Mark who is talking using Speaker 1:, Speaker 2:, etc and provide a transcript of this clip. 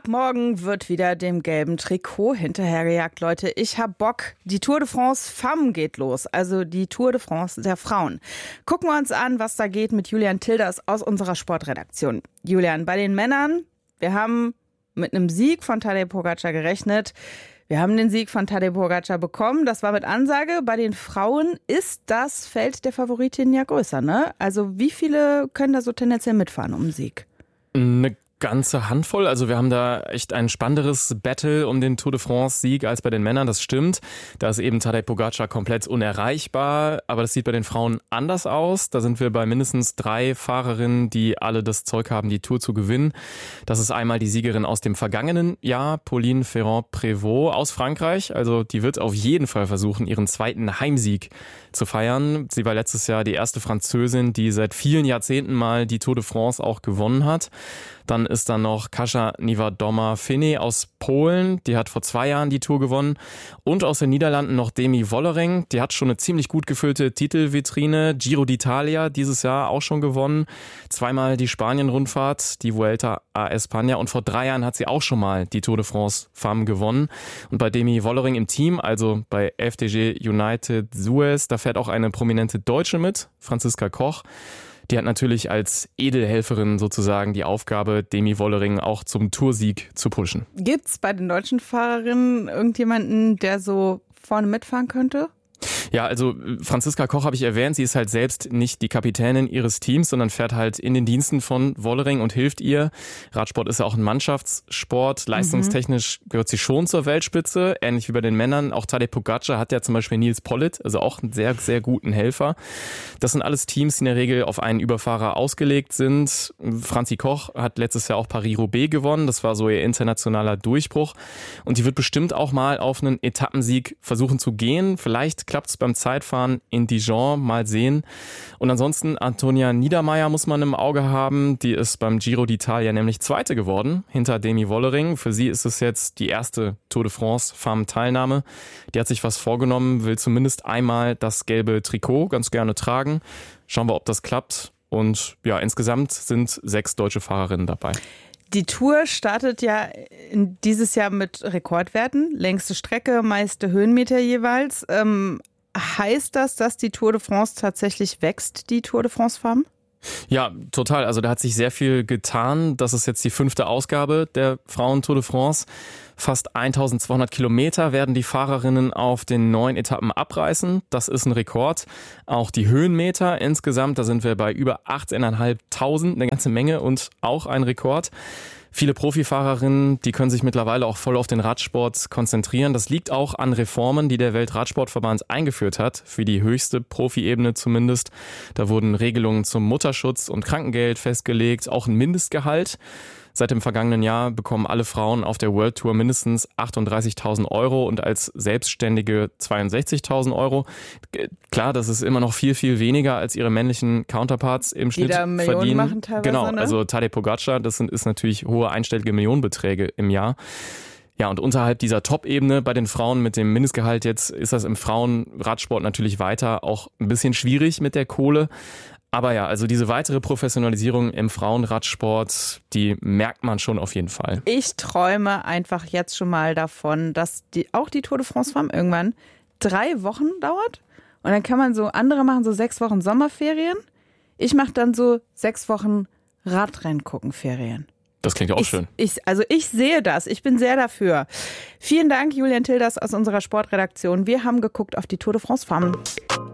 Speaker 1: Ab morgen wird wieder dem gelben Trikot hinterhergejagt, Leute. Ich hab Bock. Die Tour de France Femmes geht los, also die Tour de France der Frauen. Gucken wir uns an, was da geht mit Julian Tilders aus unserer Sportredaktion. Julian, bei den Männern, wir haben mit einem Sieg von Tadej Pogačar gerechnet. Wir haben den Sieg von Tadej Pogačar bekommen. Das war mit Ansage. Bei den Frauen ist das Feld der Favoritinnen ja größer, ne? Also wie viele können da so tendenziell mitfahren um den Sieg?
Speaker 2: Eine ganze Handvoll. Also wir haben da echt ein spannenderes Battle um den Tour de France-Sieg als bei den Männern, das stimmt. Da ist eben Tadej Pogačar komplett unerreichbar, aber das sieht bei den Frauen anders aus. Da sind wir bei mindestens 3 Fahrerinnen, die alle das Zeug haben, die Tour zu gewinnen. Das ist einmal die Siegerin aus dem vergangenen Jahr, Pauline Ferrand-Prévot aus Frankreich. Also die wird auf jeden Fall versuchen, ihren zweiten Heimsieg zu feiern. Sie war letztes Jahr die erste Französin, die seit vielen Jahrzehnten mal die Tour de France auch gewonnen hat. Dann ist da noch Kasia Niewiadoma-Finney aus Polen, die hat vor 2 Jahren die Tour gewonnen. Und aus den Niederlanden noch Demi Vollering, die hat schon eine ziemlich gut gefüllte Titelvitrine. Giro d'Italia dieses Jahr auch schon gewonnen. 2-mal die Spanien-Rundfahrt, die Vuelta a España. Und vor 3 Jahren hat sie auch schon mal die Tour de France Femmes gewonnen. Und bei Demi Vollering im Team, also bei FDJ United Suez, da fährt auch eine prominente Deutsche mit, Franziska Koch. Die hat natürlich als Edelhelferin sozusagen die Aufgabe, Demi Vollering auch zum Toursieg zu pushen.
Speaker 1: Gibt's bei den deutschen Fahrerinnen irgendjemanden, der so vorne mitfahren könnte?
Speaker 2: Ja, also Franziska Koch habe ich erwähnt, sie ist halt selbst nicht die Kapitänin ihres Teams, sondern fährt halt in den Diensten von Vollering und hilft ihr. Radsport ist ja auch ein Mannschaftssport, leistungstechnisch gehört sie schon zur Weltspitze, ähnlich wie bei den Männern. Auch Tadej Pogačar hat ja zum Beispiel Nils Politt, also auch einen sehr, sehr guten Helfer. Das sind alles Teams, die in der Regel auf einen Überfahrer ausgelegt sind. Franzi Koch hat letztes Jahr auch Paris-Roubaix gewonnen, das war so ihr internationaler Durchbruch. Und die wird bestimmt auch mal auf einen Etappensieg versuchen zu gehen. Vielleicht klappt es beim Zeitfahren in Dijon, mal sehen. Und ansonsten Antonia Niedermaier muss man im Auge haben. Die ist beim Giro d'Italia nämlich Zweite geworden, hinter Demi Vollering. Für sie ist es jetzt die erste Tour de France Femmes-Teilnahme. Die hat sich was vorgenommen, will zumindest einmal das gelbe Trikot ganz gerne tragen. Schauen wir, ob das klappt. Und ja, insgesamt sind 6 deutsche Fahrerinnen dabei.
Speaker 1: Die Tour startet ja dieses Jahr mit Rekordwerten. Längste Strecke, meiste Höhenmeter jeweils. Heißt das, dass die Tour de France tatsächlich wächst, die Tour de France Femmes?
Speaker 2: Ja, total. Also da hat sich sehr viel getan. Das ist jetzt die 5. Ausgabe der Frauen-Tour de France. Fast 1200 Kilometer werden die Fahrerinnen auf den 9 Etappen abreißen. Das ist ein Rekord. Auch die Höhenmeter insgesamt, da sind wir bei über 18.500, eine ganze Menge und auch ein Rekord. Viele Profifahrerinnen, die können sich mittlerweile auch voll auf den Radsport konzentrieren. Das liegt auch an Reformen, die der Weltradsportverband eingeführt hat, für die höchste Profiebene zumindest. Da wurden Regelungen zum Mutterschutz und Krankengeld festgelegt, auch ein Mindestgehalt. Seit dem vergangenen Jahr bekommen alle Frauen auf der World Tour mindestens 38.000 Euro und als Selbstständige 62.000 Euro. Klar, das ist immer noch viel, viel weniger als ihre männlichen Counterparts im Schnitt
Speaker 1: Millionen
Speaker 2: verdienen.
Speaker 1: Machen teilweise,
Speaker 2: genau,
Speaker 1: ne?
Speaker 2: also Tadej Pogačar, das ist natürlich hohe einstellige Millionenbeträge im Jahr. Ja, und unterhalb dieser Top-Ebene bei den Frauen mit dem Mindestgehalt jetzt ist das im Frauenradsport natürlich weiter auch ein bisschen schwierig mit der Kohle. Aber ja, also diese weitere Professionalisierung im Frauenradsport, die merkt man schon auf jeden Fall.
Speaker 1: Ich träume einfach jetzt schon mal davon, dass auch die Tour de France Femmes irgendwann 3 Wochen dauert. Und dann kann man so, andere machen so 6 Wochen Sommerferien. Ich mache dann so 6 Wochen Radrennen gucken Ferien.
Speaker 2: Das klingt ja auch schön.
Speaker 1: Ich sehe das. Ich bin sehr dafür. Vielen Dank, Julian Tilders aus unserer Sportredaktion. Wir haben geguckt auf die Tour de France Femmes.